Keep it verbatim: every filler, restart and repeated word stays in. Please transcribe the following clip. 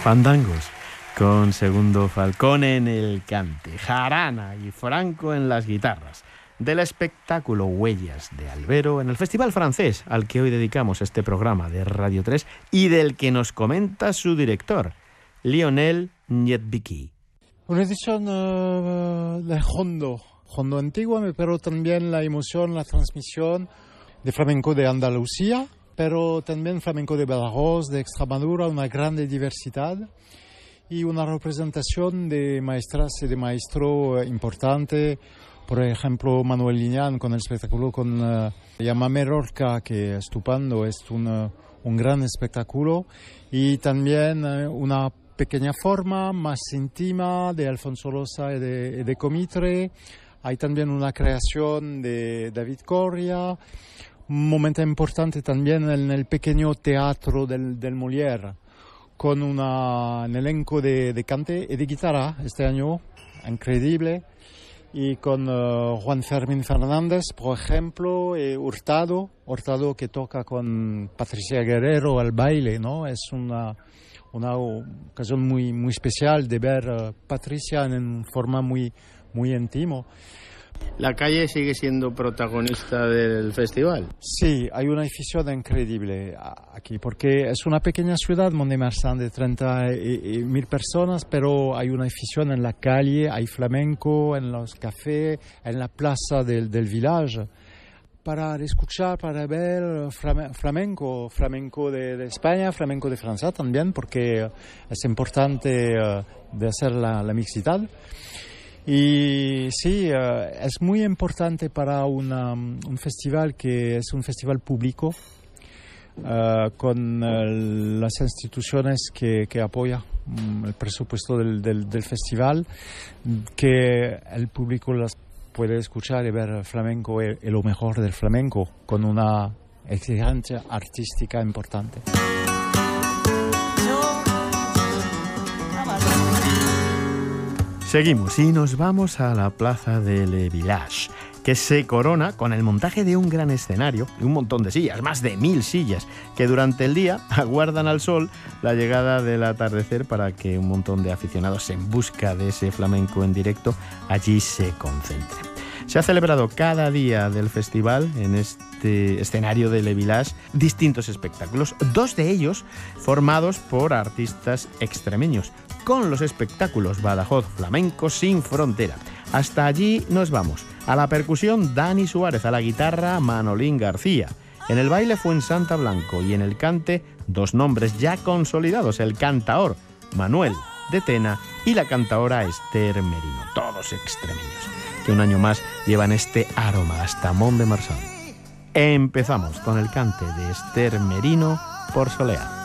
Fandangos, con Segundo Falcone en el cante, Jarana y Franco en las guitarras, del espectáculo Huellas de Albero en el Festival Francés, al que hoy dedicamos este programa de Radio tres y del que nos comenta su director, Lionel Niedbicki. Una edición uh, de Hondo, Hondo antigua, pero también la emoción, la transmisión de flamenco de Andalucía, pero también flamenco de Badajoz, de Extremadura, una grande diversidad y una representación de maestras y de maestro importante. Por ejemplo, Manuel Liñán con el espectáculo con uh, Llámame Lorca, que es estupendo, es un, uh, un gran espectáculo. Y también uh, una pequeña forma más íntima de Alfonso Loza y de, y de Comitre. Hay también una creación de David Coria. Un momento importante también en el pequeño teatro del, del Molière, con una, un elenco de, de cante y de guitarra este año, increíble, y con uh, Juan Fermín Fernández, por ejemplo, y Hurtado, Hurtado que toca con Patricia Guerrero al baile, ¿no? Es una, una ocasión muy, muy especial de ver uh, Patricia en forma muy, muy íntimo. ¿La calle sigue siendo protagonista del festival? Sí, hay una afición increíble aquí, porque es una pequeña ciudad, Mont-de-Marsan, de treinta mil personas, pero hay una afición en la calle, hay flamenco en los cafés, en la plaza del, del village, para escuchar, para ver flamenco, flamenco de, de España, flamenco de Francia también, porque es importante uh, de hacer la, la mixidad. Y sí, uh, es muy importante para una, un festival que es un festival público, uh, con uh, las instituciones que, que apoyan um, el presupuesto del, del, del festival, que el público las puede escuchar y ver flamenco y, y lo mejor del flamenco, con una exigencia artística importante. Seguimos y nos vamos a la Plaza de Le Village, que se corona con el montaje de un gran escenario y un montón de sillas, más de mil sillas, que durante el día aguardan al sol la llegada del atardecer para que un montón de aficionados en busca de ese flamenco en directo allí se concentren. Se ha celebrado cada día del festival en este escenario de Le Village distintos espectáculos, dos de ellos formados por artistas extremeños, con los espectáculos Badajoz Flamenco Sin Frontera. Hasta allí nos vamos. A la percusión, Dani Suárez, a la guitarra, Manolín García. En el baile, Fuensanta Blanco, y en el cante, dos nombres ya consolidados, el cantaor Manuel de Tena y la cantaora Esther Merino, todos extremeños, que un año más llevan este aroma hasta Mont-de-Marsan. Empezamos con el cante de Esther Merino por Soleá.